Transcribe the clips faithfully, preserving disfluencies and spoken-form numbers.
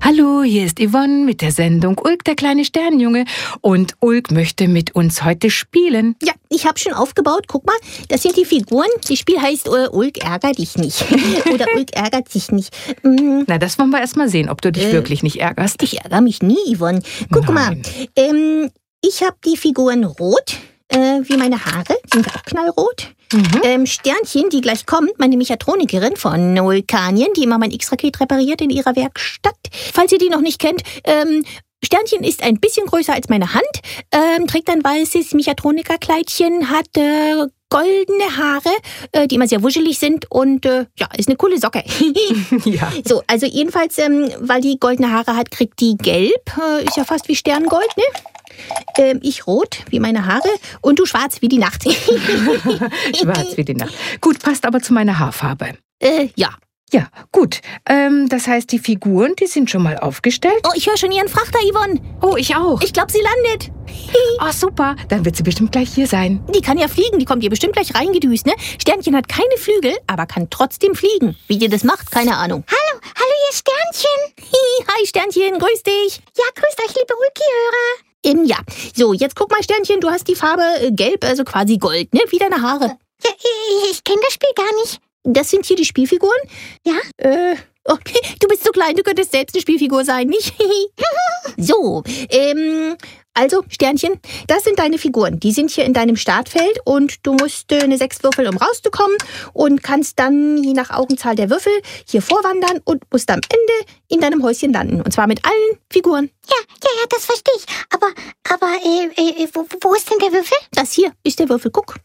Hallo, hier ist Yvonne mit der Sendung Ulk, der kleine Sternenjunge. Und Ulk möchte mit uns heute spielen. Ja, ich habe schon aufgebaut. Guck mal, das sind die Figuren. Das Spiel heißt äh, Ulk ärgert dich nicht. Oder Ulk ärgert sich nicht. Mm. Na, das wollen wir erst mal sehen, ob du dich Äh, wirklich nicht ärgerst. Ich ärgere mich nie, Yvonne. Guck Nein. mal, ähm, ich habe die Figuren rot, äh, wie meine Haare. Sind auch knallrot. Mhm. Ähm, Sternchen, die gleich kommt, meine Mechatronikerin von Vulkanien, die immer mein X-Raket repariert in ihrer Werkstatt. Falls ihr die noch nicht kennt, ähm, Sternchen ist ein bisschen größer als meine Hand, ähm, trägt ein weißes Mechatronikerkleidchen, hat äh, goldene Haare, äh, die immer sehr wuschelig sind und äh, ja, ist eine coole Socke. Ja. So, also jedenfalls, ähm, weil die goldene Haare hat, kriegt die gelb, äh, ist ja fast wie Sterngold, ne? Ähm, ich rot, wie meine Haare, und du schwarz, wie die Nacht. Schwarz wie die Nacht. Gut, passt aber zu meiner Haarfarbe. äh, ja. Ja, gut. Ähm, das heißt, die Figuren, die sind schon mal aufgestellt. Oh, ich höre schon ihren Frachter, Yvonne. Oh, ich auch. Ich glaube, sie landet. Oh, super. Dann wird sie bestimmt gleich hier sein. Die kann ja fliegen, die kommt hier bestimmt gleich reingedüst, ne? Sternchen hat keine Flügel, aber kann trotzdem fliegen. Wie die das macht, keine Ahnung. Hallo, hallo ihr Sternchen. Hi, Sternchen, grüß dich. Ja, grüßt euch, liebe Ulki-Hörer. Ähm, ja, so, jetzt guck mal, Sternchen, du hast die Farbe äh, gelb, also quasi Gold, ne? Wie deine Haare. Ja, ich, ich kenne das Spiel gar nicht. Das sind hier die Spielfiguren? Ja? Äh, okay, du bist so klein, du könntest selbst eine Spielfigur sein, nicht? So, ähm, also, Sternchen, das sind deine Figuren. Die sind hier in deinem Startfeld und du musst äh, eine sechs würfeln, um rauszukommen und kannst dann, je nach Augenzahl der Würfel, hier vorwandern und musst am Ende in deinem Häuschen landen. Und zwar mit allen Figuren. Ja, ja, ja, das verstehe ich. Aber, aber, äh, äh, wo, wo ist denn der Würfel? Das hier ist der Würfel, guck.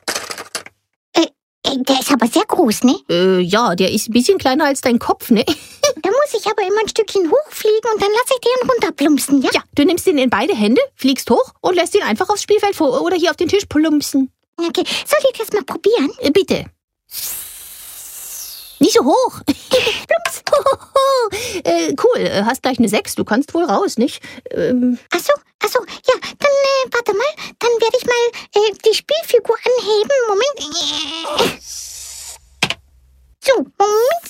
Äh, der ist aber sehr groß, ne? Äh, ja, der ist ein bisschen kleiner als dein Kopf, ne? Da muss ich aber immer ein Stückchen hochfliegen und dann lasse ich den runterplumpsen, ja? Ja, du nimmst ihn in beide Hände, fliegst hoch und lässt ihn einfach aufs Spielfeld vor oder hier auf den Tisch plumpsen. Okay, soll ich das mal probieren? Äh, bitte. Nicht so hoch. Plumps. äh, cool, äh, hast gleich eine sechs, du kannst wohl raus, nicht? Ähm, Ach so, ach so, ja, dann, äh, warte mal, dann werde ich mal äh, die Spielfigur anheben. Moment. So, Moment.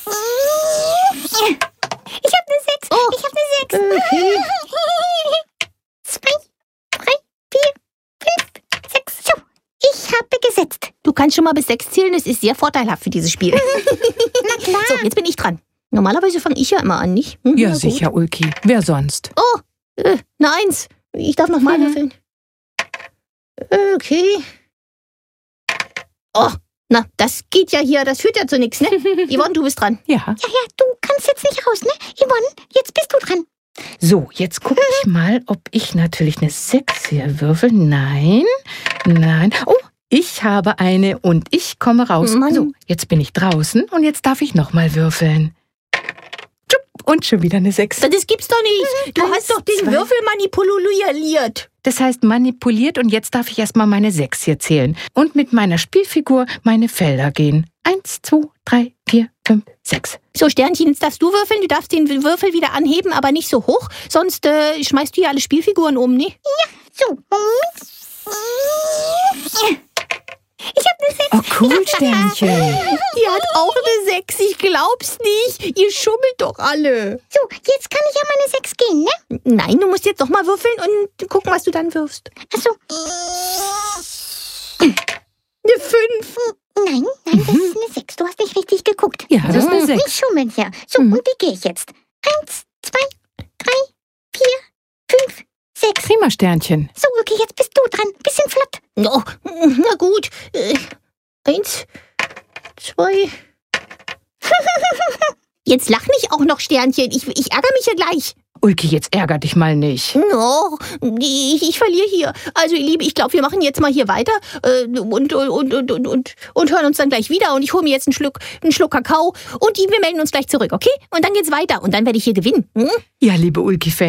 Ich habe eine sechs. Oh. Ich habe eine sechs. Okay. Zwei, drei, vier, fünf, sechs. So, ich habe gesetzt. Du kannst schon mal bis sechs zählen, es ist sehr vorteilhaft für dieses Spiel. Na klar. So, jetzt bin ich dran. Normalerweise fange ich ja immer an, nicht? Hm, Ja, na gut. sicher, Ulki. Wer sonst? Oh, äh, eine Eins. Ich darf nochmal Mhm. würfeln. Okay. Oh, na, das geht ja hier, das führt ja zu nichts, ne? Yvonne, du bist dran. Ja. Ja, ja, du kannst jetzt nicht raus, ne? Yvonne, jetzt bist du dran. So, jetzt gucke ich mal, ob ich natürlich eine sechs hier würfel. Nein, nein. Oh, ich habe eine und ich komme raus. Mann. So, jetzt bin ich draußen und jetzt darf ich nochmal würfeln. Tschupp, und schon wieder eine sechs. Das gibt's doch nicht. Du Eins, hast doch den zwei. Würfel manipuliert. Das heißt manipuliert und jetzt darf ich erstmal meine sechs hier zählen und mit meiner Spielfigur meine Felder gehen. Eins, zwei, drei, vier, fünf, sechs. So, Sternchen, jetzt darfst du würfeln. Du darfst den Würfel wieder anheben, aber nicht so hoch. Sonst äh, schmeißt du ja alle Spielfiguren um, ne? So, Moment. Ich habe eine sechs. Oh, cool, Sternchen. Die hat auch eine sechs. Ich glaub's nicht. Ihr schummelt doch alle. So, jetzt kann ich ja meine sechs gehen, ne? Nein, du musst jetzt noch mal würfeln und gucken, was du dann wirfst. Ach so. Eine fünf. Nein, nein, das ist eine sechs. Du hast nicht richtig geguckt. Ja, das ist eine Nicht sechs. schummeln hier. So, Mhm. und wie gehe ich jetzt? Eins, zwei, drei, vier, fünf, sechs. Prima, Sternchen. So, okay, jetzt bist du dran. Bisschen flott. Oh, na gut. Äh, eins, zwei. Jetzt lach nicht auch noch, Sternchen. Ich, ich ärgere mich ja gleich. Ulki, jetzt ärger dich mal nicht. No, ich, ich verliere hier. Also, ihr Liebe, ich glaube, wir machen jetzt mal hier weiter äh, und, und, und, und, und, und hören uns dann gleich wieder. Und ich hole mir jetzt einen Schluck, einen Schluck Kakao und die, wir melden uns gleich zurück, okay? Und dann geht's weiter und dann werde ich hier gewinnen. Hm? Ja, liebe Ulki-Fans.